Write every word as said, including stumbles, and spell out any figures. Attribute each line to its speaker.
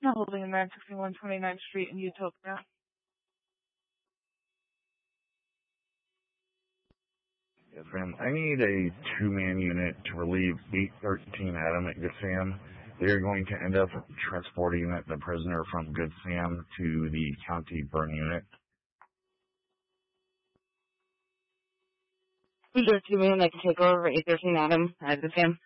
Speaker 1: Holding in nine sixty-one twenty-ninth Street in Utopia.
Speaker 2: Yes, ma'am. I need a two-man unit to relieve eight thirteen Adam at Good Sam. They're going to end up transporting the prisoner from Good Sam to the county burn unit.
Speaker 3: Who's there two man that can take over eight thirteen Adam at Good Sam?